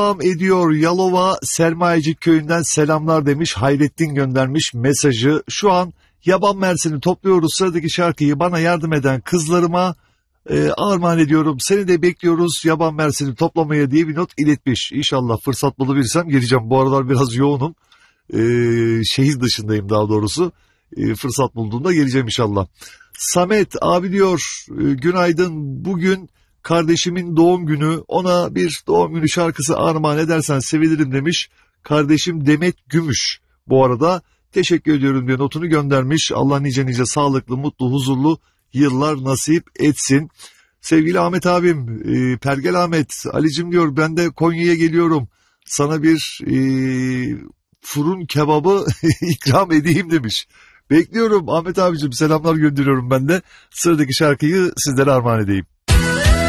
Devam ediyor. Yalova Sermayecik köyünden selamlar demiş. Hayrettin göndermiş mesajı. Şu an yaban mersini topluyoruz. Sıradaki şarkıyı bana yardım eden kızlarıma armağan ediyorum. Seni de bekliyoruz yaban mersini toplamaya diye bir not iletmiş. İnşallah fırsat bulabilirsem geleceğim. Bu aralar biraz yoğunum. Şehir dışındayım daha doğrusu. Fırsat bulduğumda geleceğim inşallah. Samet abi diyor günaydın, bugün kardeşimin doğum günü, ona bir doğum günü şarkısı armağan edersen sevinirim demiş. Kardeşim Demet Gümüş bu arada, teşekkür ediyorum diye notunu göndermiş. Allah nice nice sağlıklı, mutlu, huzurlu yıllar nasip etsin. Sevgili Ahmet abim, Pergel Ahmet, Alicim diyor ben de Konya'ya geliyorum. Sana bir fırın kebabı ikram edeyim demiş. Bekliyorum Ahmet abicim, selamlar gönderiyorum ben de. Sıradaki şarkıyı sizlere armağan edeyim.